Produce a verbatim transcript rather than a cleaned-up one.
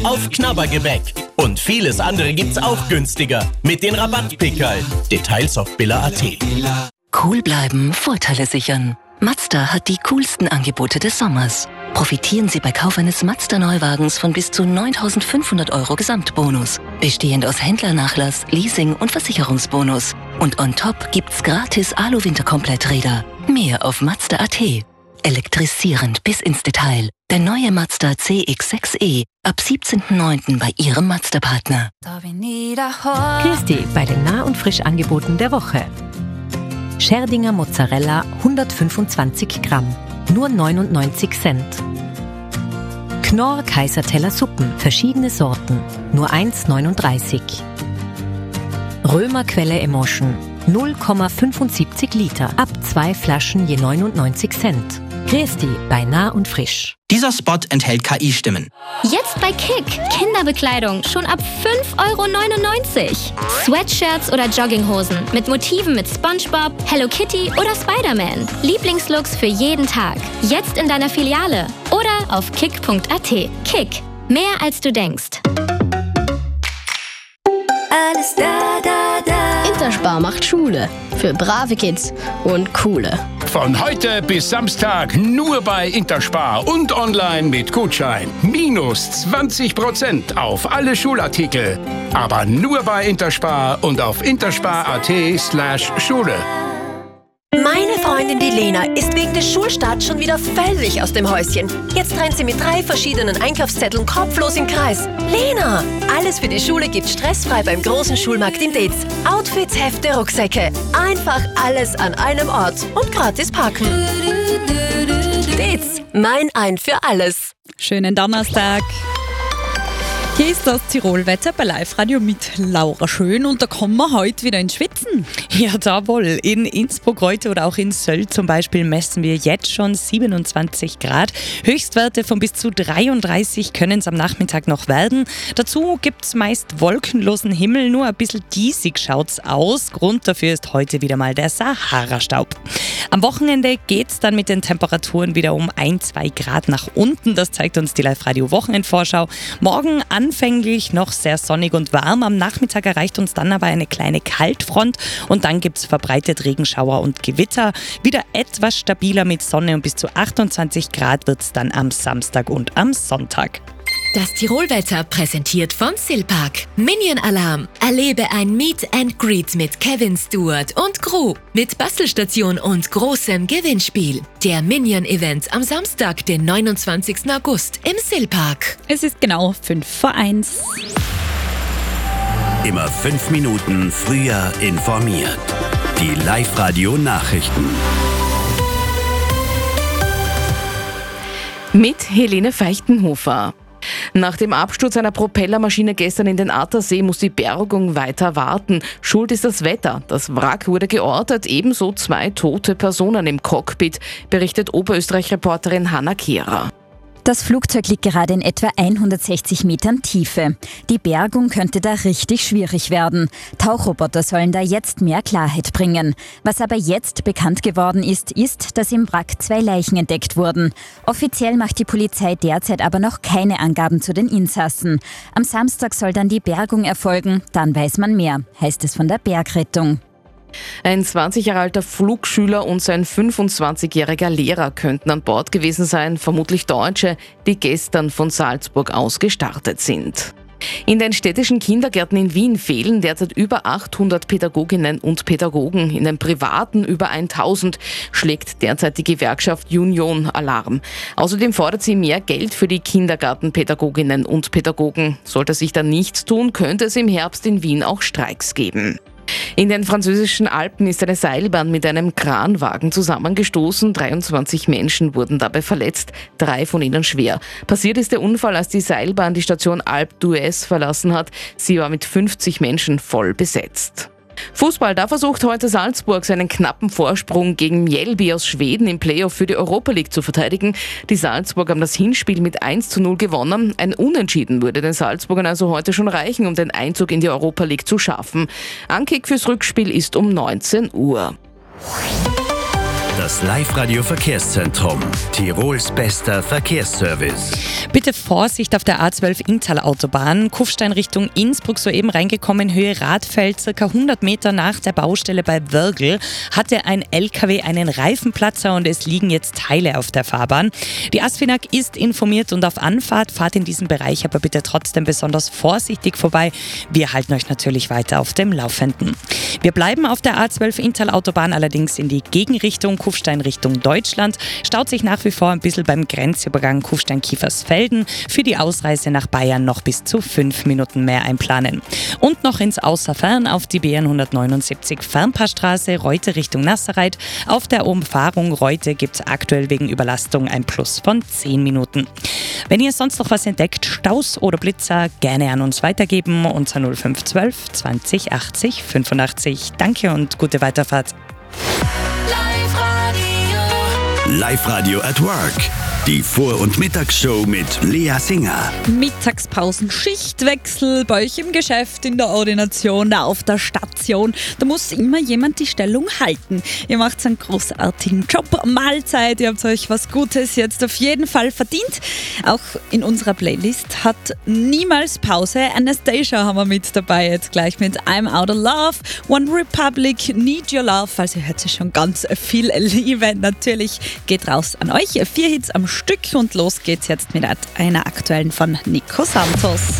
auf Knabbergebäck. Und vieles andere gibt's auch günstiger mit den Rabattpickerl. Details auf billa punkt at. Cool bleiben, Vorteile sichern. Mazda hat die coolsten Angebote des Sommers. Profitieren Sie bei Kauf eines Mazda-Neuwagens von bis zu neuntausendfünfhundert Euro Gesamtbonus. Bestehend aus Händlernachlass, Leasing und Versicherungsbonus. Und on top gibt's gratis Alu-Winterkompletträder. Mehr auf Mazda punkt at. Elektrisierend bis ins Detail. Der neue Mazda C X sechs e ab siebzehnten neunten bei Ihrem Mazda-Partner. Christi bei den Nah- und Frischangeboten der Woche. Scherdinger Mozzarella hundertfünfundzwanzig Gramm, nur neunundneunzig Cent. Knorr Kaiserteller Suppen, verschiedene Sorten, nur eins neununddreißig. Römerquelle Emotion, null Komma fünfundsiebzig Liter, ab zwei Flaschen je neunundneunzig Cent. Christi bei Nah und Frisch. Dieser Spot enthält K I-Stimmen. Jetzt bei Kick. Kinderbekleidung schon ab fünf Euro neunundneunzig. Sweatshirts oder Jogginghosen mit Motiven mit SpongeBob, Hello Kitty oder Spider-Man. Lieblingslooks für jeden Tag. Jetzt in deiner Filiale oder auf kick punkt at. Kick. Mehr als du denkst. Alles da, da, da. Interspar macht Schule. Für brave Kids und coole. Von heute bis Samstag nur bei Interspar und online mit Gutschein. Minus zwanzig Prozent auf alle Schulartikel. Aber nur bei Interspar und auf interspar punkt at slash Schule. Meine Freundin, die Lena, ist wegen des Schulstarts schon wieder völlig aus dem Häuschen. Jetzt rennt sie mit drei verschiedenen Einkaufszetteln kopflos im Kreis. Lena! Alles für die Schule gibt's stressfrei beim großen Schulmarkt in Deetz. Outfits, Hefte, Rucksäcke. Einfach alles an einem Ort und gratis parken. Deetz, mein Ein für alles. Schönen Donnerstag. Hier ist das Tirolwetter bei Live-Radio mit Laura Schön und da kommen wir heute wieder ins Schwitzen. Ja, jawohl. In Innsbruck heute oder auch in Söll zum Beispiel messen wir jetzt schon siebenundzwanzig Grad. Höchstwerte von bis zu dreiunddreißig können es am Nachmittag noch werden. Dazu gibt es meist wolkenlosen Himmel, nur ein bisschen diesig schaut es aus. Grund dafür ist heute wieder mal der Sahara-Staub. Am Wochenende geht es dann mit den Temperaturen wieder um ein, zwei Grad nach unten. Das zeigt uns die Live-Radio-Wochenendvorschau. Morgen anfänglich noch sehr sonnig und warm. Am Nachmittag erreicht uns dann aber eine kleine Kaltfront und dann gibt es verbreitet Regenschauer und Gewitter. Wieder etwas stabiler mit Sonne und bis zu achtundzwanzig Grad wird es dann am Samstag und am Sonntag. Das Tirolwetter präsentiert von Silpark. Minion Alarm. Erlebe ein Meet and Greet mit Kevin Stewart und Crew. Mit Bastelstation und großem Gewinnspiel. Der Minion Event am Samstag, den neunundzwanzigsten August im Silpark. Es ist genau fünf vor eins. Immer fünf Minuten früher informiert. Die Live-Radio-Nachrichten. Mit Helene Feichtenhofer. Nach dem Absturz einer Propellermaschine gestern in den Attersee muss die Bergung weiter warten. Schuld ist das Wetter. Das Wrack wurde geortet, ebenso zwei tote Personen im Cockpit, berichtet Oberösterreich-Reporterin Hanna Kehrer. Das Flugzeug liegt gerade in etwa hundertsechzig Metern Tiefe. Die Bergung könnte da richtig schwierig werden. Tauchroboter sollen da jetzt mehr Klarheit bringen. Was aber jetzt bekannt geworden ist, ist, dass im Wrack zwei Leichen entdeckt wurden. Offiziell macht die Polizei derzeit aber noch keine Angaben zu den Insassen. Am Samstag soll dann die Bergung erfolgen, dann weiß man mehr, heißt es von der Bergrettung. Ein zwanzig Jahre alter Flugschüler und sein fünfundzwanzigjähriger Lehrer könnten an Bord gewesen sein, vermutlich Deutsche, die gestern von Salzburg aus gestartet sind. In den städtischen Kindergärten in Wien fehlen derzeit über achthundert Pädagoginnen und Pädagogen. In den privaten über tausend schlägt derzeit die Gewerkschaft Union Alarm. Außerdem fordert sie mehr Geld für die Kindergartenpädagoginnen und Pädagogen. Sollte sich da nichts tun, könnte es im Herbst in Wien auch Streiks geben. In den französischen Alpen ist eine Seilbahn mit einem Kranwagen zusammengestoßen. dreiundzwanzig Menschen wurden dabei verletzt, drei von ihnen schwer. Passiert ist der Unfall, als die Seilbahn die Station Alpe d'Huez verlassen hat. Sie war mit fünfzig Menschen voll besetzt. Fußball, da versucht heute Salzburg seinen knappen Vorsprung gegen Mjällby aus Schweden im Playoff für die Europa League zu verteidigen. Die Salzburger haben das Hinspiel mit eins zu null gewonnen. Ein Unentschieden würde den Salzburgern also heute schon reichen, um den Einzug in die Europa League zu schaffen. Ankick fürs Rückspiel ist um neunzehn Uhr. Das Live-Radio Verkehrszentrum. Tirols bester Verkehrsservice. Bitte Vorsicht auf der A zwölf Inntal-Autobahn. Kufstein Richtung Innsbruck, soeben reingekommen, Höhe Radfeld, circa hundert Meter nach der Baustelle bei Würgl, hatte ein L K W einen Reifenplatzer und es liegen jetzt Teile auf der Fahrbahn. Die ASFINAG ist informiert und auf Anfahrt. Fahrt in diesem Bereich aber bitte trotzdem besonders vorsichtig vorbei. Wir halten euch natürlich weiter auf dem Laufenden. Wir bleiben auf der A zwölf Inntal-Autobahn, allerdings in die Gegenrichtung, Kufstein Richtung Deutschland. Staut sich nach wie vor ein bisschen beim Grenzübergang Kufstein-Kiefersfelden. Für die Ausreise nach Bayern noch bis zu fünf Minuten mehr einplanen. Und noch ins Außerfern auf die B N hundertneunundsiebzig Fernpassstraße, Reute Richtung Nasserreit. Auf der Umfahrung Reute gibt es aktuell wegen Überlastung ein Plus von zehn Minuten. Wenn ihr sonst noch was entdeckt, Staus oder Blitzer, gerne an uns weitergeben unter null fünf eins zwei zwanzig achtzig fünfundachtzig. Danke und gute Weiterfahrt. Live-Radio at Work. Die Vor- und Mittagsshow mit Lea Singer. Mittagspausen, Schichtwechsel bei euch im Geschäft, in der Ordination, da auf der Station. Da muss immer jemand die Stellung halten. Ihr macht einen großartigen Job. Mahlzeit, ihr habt euch was Gutes jetzt auf jeden Fall verdient. Auch in unserer Playlist hat niemals Pause. Anastasia haben wir mit dabei jetzt gleich mit I'm Out of Love, One Republic, Need Your Love. Also ihr hört sich schon ganz viel Liebe. Natürlich geht raus an euch. Vier Hits am Stück und los geht's jetzt mit einer aktuellen von Nico Santos.